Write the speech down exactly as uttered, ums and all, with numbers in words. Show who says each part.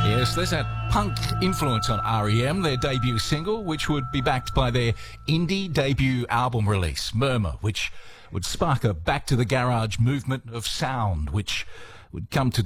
Speaker 1: Yes, there's that punk influence on R E M, their debut single, which would be backed by their indie debut album release, Murmur, which would spark a back to the garage movement of sound, which would come to